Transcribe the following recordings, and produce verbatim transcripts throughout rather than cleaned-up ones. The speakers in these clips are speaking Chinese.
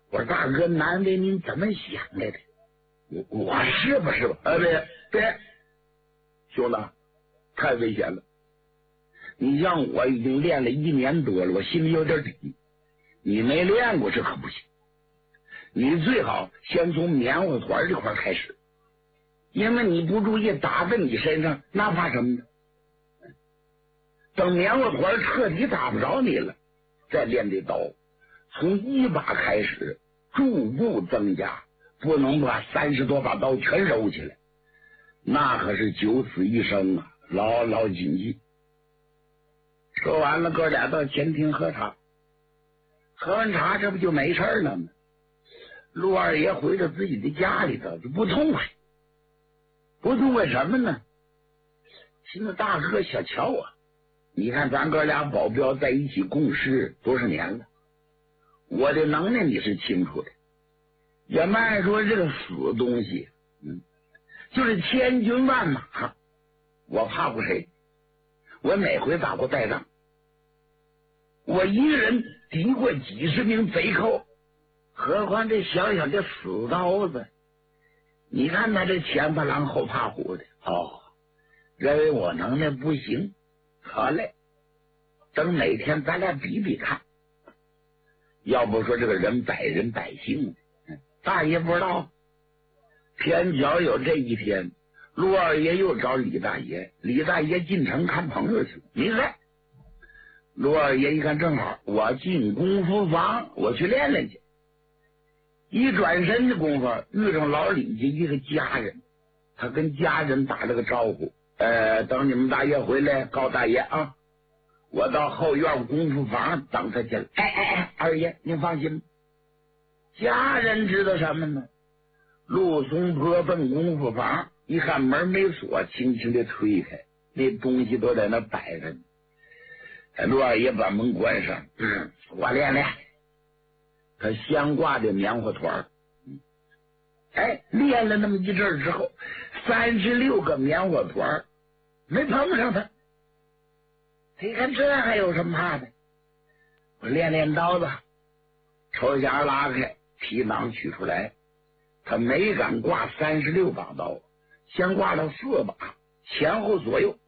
我说大哥，难为您怎么想来的？ 我我是不是吧？ 啊，别别，兄弟，太危险了！你像我已经练了一年多了，我心里有点底。你没练过这可不行，你最好先从棉花团这块开始，因为你不注意打在你身上，那怕什么呢？等棉花团彻底打不着你了，再练这刀，从一把开始，逐步增加，不能把三十多把刀全揉起来，那可是九死一生啊，牢牢谨记。说完了，哥俩到前厅喝茶，喝完茶这不就没事了吗？陆二爷回到自己的家里头就不痛快，不痛快什么呢？现在大哥小乔啊，你看咱哥俩保镖在一起共事多少年了，我的能耐你是清楚的。也慢说这个死东西，嗯，就是千军万马，我怕过谁？我哪回打过败仗？我一个人敌过几十名贼寇，何况这小小的死刀子？你看他这前怕狼后怕虎的，哦，认为我能耐不行。好嘞，等哪天咱俩比比看。要不说这个人百人百姓，大爷不知道，偏巧有这一天，陆二爷又找李大爷，李大爷进城看朋友去了。你看，陆二爷一看正好，我进功夫房，我去练练去。一转身的功夫，遇上老李家一个家人，他跟家人打了个招呼，呃，等你们大爷回来告大爷啊，我到后院功夫房等他去了。哎哎哎，二爷您放心，家人知道什么呢？陆松坡奔功夫房，一看门没锁，轻轻的推开，那东西都在那摆着呢。陆二爷把门关上，嗯，我练练。他先挂的棉花团，嗯，哎，练了那么一阵儿之后，三十六个棉花团没碰上他。他一看这还有什么怕的？我练练刀子，抽匣拉开，皮囊取出来。他没敢挂三十六把刀，先挂了四把，前后左右。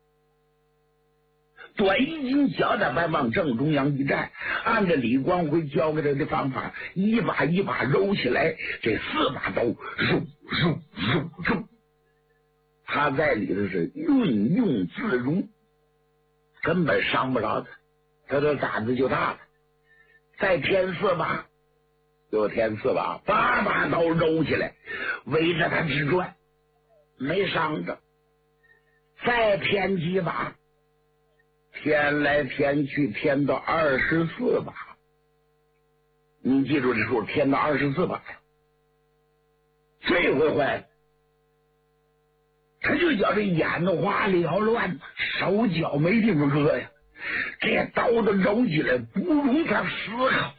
短衣襟小打扮往正中央一站，按照李光辉教给他的方法，一把一把揉起来，这四把刀，揉揉揉揉，他在里头是运用自如，根本伤不着他，他的胆子就大了。再添四把，又添四把，八把刀揉起来，围着他直转，没伤着。再添几把，添来添去，添到二十四把。你记住这数，添到二十四把呀。这回坏了，他就觉得眼花缭乱，手脚没地方搁呀。这刀子揉起来不容他思考。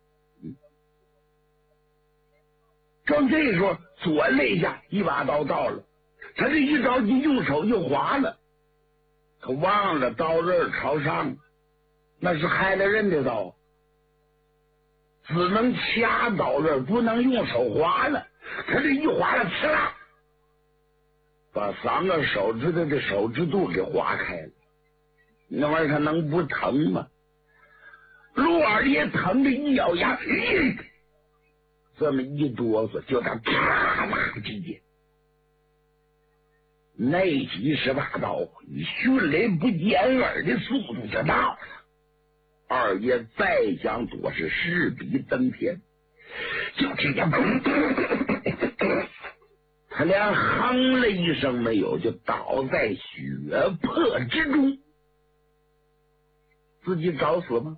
正这时候，左肋下一把刀到了，他这一着急，用手就划了。他忘了刀刃朝上，那是害了人的刀，只能掐刀刃，不能用手划了。他这一划了，呲啦，把三个手指头的手指肚给划开了。那玩意儿他能不疼吗？陆二爷疼的一咬牙，这么一哆嗦，就他啪啦之间，那几十把刀以迅雷不及掩耳的速度就到了。二爷再想躲是势比登天，就听见他连哼了一声没有，就倒在血泊之中。自己找死吗？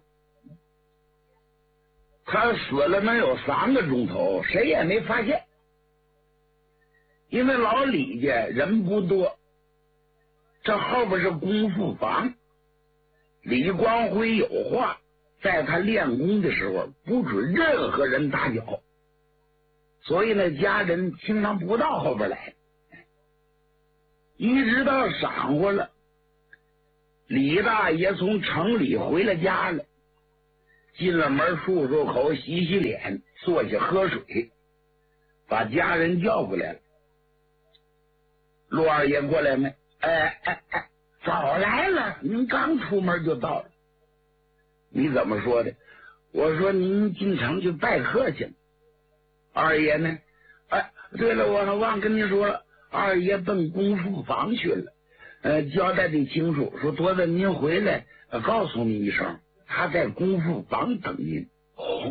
他死了能有三个钟头，谁也没发现。因为老李家人不多，这后边是功夫房，李光辉有话，在他练功的时候不准任何人打搅，所以呢家人经常不到后边来。一直到晌午了，李大爷从城里回了家了， 进了门，漱漱口，洗洗脸，坐下喝水，把家人叫过来了。陆二爷过来没？哎哎哎，早来了，您刚出门就到了。你怎么说的？我说您进城去拜客去了。二爷呢？哎，对了，我还忘跟您说了，二爷奔功夫房去了。呃，交代的清楚，说多子您回来，呃，告诉你一声，他在功夫房等您。哦，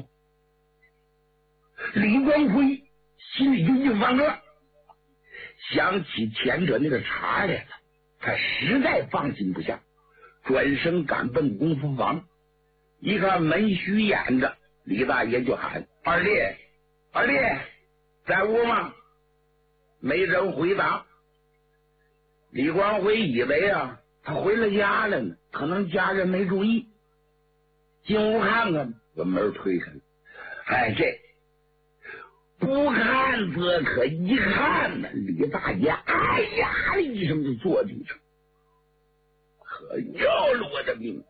李光辉心里就一翻个，想起前者那个茬来了，他实在放心不下，转身赶奔功夫房。一看门虚掩着，李大爷就喊：“二弟，二弟，在屋吗？”没人回答。李光辉以为啊，他回了家了呢，可能家人没注意，进屋看看，把门推开了。哎，这不看则可，一看呢，李大爷哎呀一声就坐地上，可要了我的命！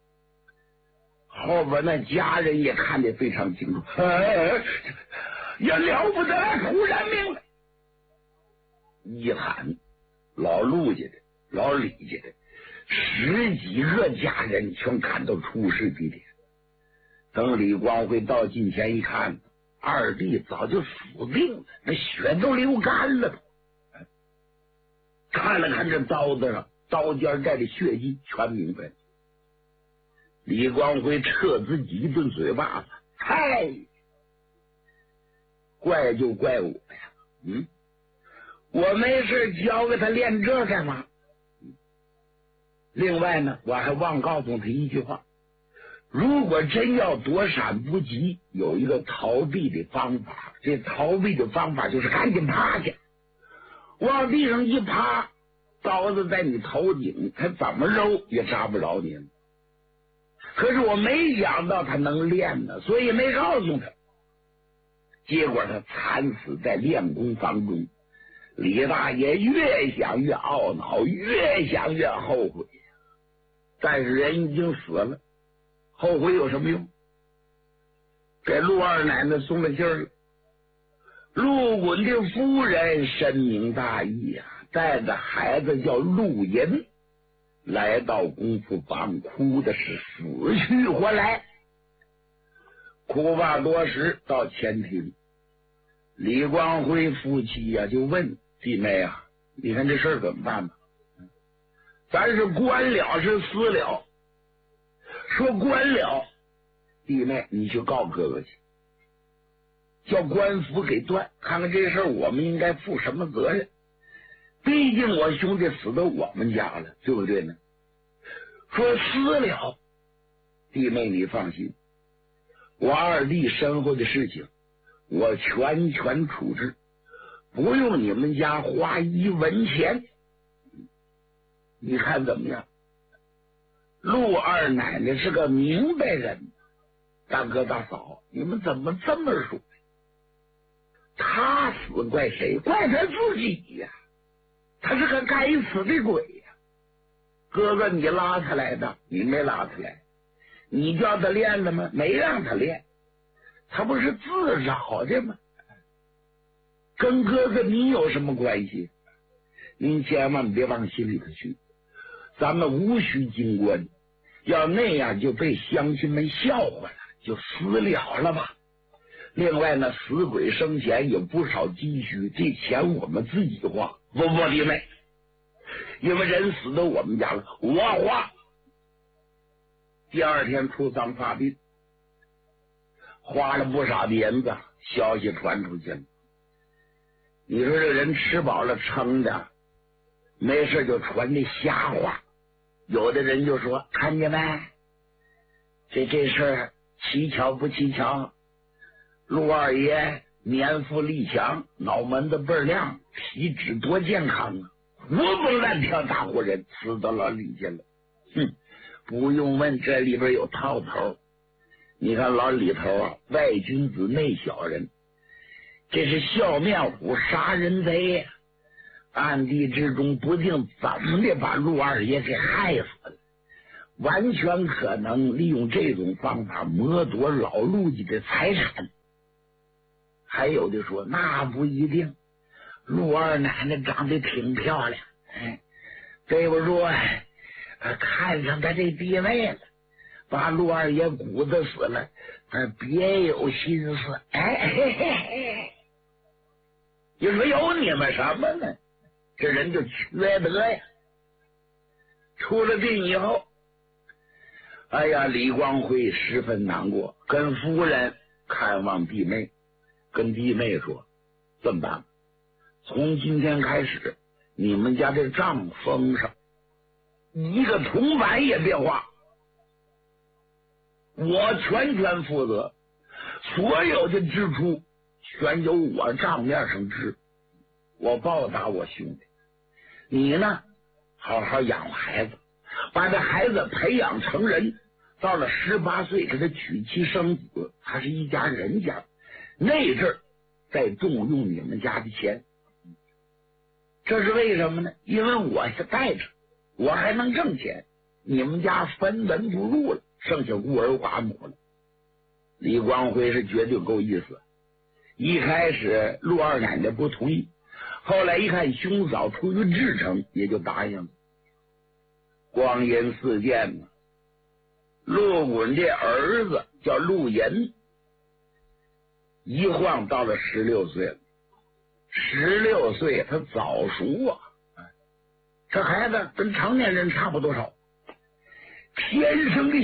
后边那家人也看得非常清楚，哎，也了不得，出人命了！一喊，老陆家的、老李家的十几个家人全赶到出事地点。等李光辉到近前一看，二弟早就死定了，那血都流干了。看了看这刀子上刀尖带的血迹，全明白了。李光辉撤自己一顿嘴巴子，嗨，怪就怪我呀，嗯，我没事教给他练这干嘛？另外呢，我还忘告诉他一句话，如果真要躲闪不及，有一个逃避的方法，这逃避的方法就是赶紧趴下，往地上一趴，刀子在你头顶，他怎么揉也扎不着你。可是我没想到他能练呢，所以没告诉他。结果他惨死在练功房中。李大爷越想越懊恼，越想越后悔。但是人已经死了，后悔有什么用？给陆二奶奶送了信儿了。陆滚的夫人深明大义啊，带着孩子叫陆银来到功夫房，哭的是死去活来。哭罢多时，到前厅，李光辉夫妻呀、啊、就问弟妹啊，你看这事儿怎么办吧？咱是官了是私了？说官了，弟妹你去告哥哥去，叫官府给断，看看这事儿我们应该负什么责任。毕竟我兄弟死到我们家了，对不对呢？说私了，弟妹你放心，我二弟身后的事情我全权处置，不用你们家花一文钱。你看怎么样？陆二奶奶是个明白人，大哥大嫂，你们怎么这么说？他死怪谁？怪他自己呀！他是个该死的鬼呀！哥哥，你拉他来的，你没拉他来，你叫他练了吗？没让他练，他不是自找的吗？跟哥哥你有什么关系？您千万别往心里头去，咱们无需经官，要那样就被乡亲们笑话了，就私了了吧。另外呢，死鬼生前有不少积蓄，这钱我们自己花。不不，弟妹，因为人死到我们家了，我花。第二天出丧发病，花了不少的银子，消息传出去了。你说这人吃饱了撑的，没事就传那瞎话。有的人就说，看见没，这这事儿蹊跷不蹊跷？陆二爷年富力强，脑门子倍儿亮，体质多健康啊！活蹦乱跳大活人，死到老李家了。哼，不用问，这里边有套头。你看老李头啊，外君子内小人，这是笑面虎杀人贼呀！暗地之中不定怎么的把陆二爷给害死了。 完全可能利用这种方法剥夺老陆家的财产。还有的说那不一定，陆二奶奶长得挺漂亮，哎，对不住，看上他这弟妹了，把陆二爷鼓捣死了，他别有心思。哎嘿嘿嘿，你说有你们什么呢？这人就缺德呀！出了殡以后，哎呀，李光辉十分难过，跟夫人看望弟妹，跟弟妹说：“这么办？从今天开始，你们家这账封上，一个铜板也别花，我全权负责，所有的支出全由我账面上支，我报答我兄弟。你呢，好好养活孩子，把这孩子培养成人，到了十八岁给他娶妻生子，他是一家人家，那阵儿再动用你们家的钱。这是为什么呢？因为我是带着，我还能挣钱，你们家分文不入了，剩下孤儿寡母了。”李光辉是绝对够意思。一开始陆二奶奶不同意，后来一看兄嫂出于至诚，也就答应了。光阴似箭呢，陆滚这儿子叫陆岩，一晃到了十六岁了。十六岁他早熟啊，这孩子跟成年人差不多少，天生的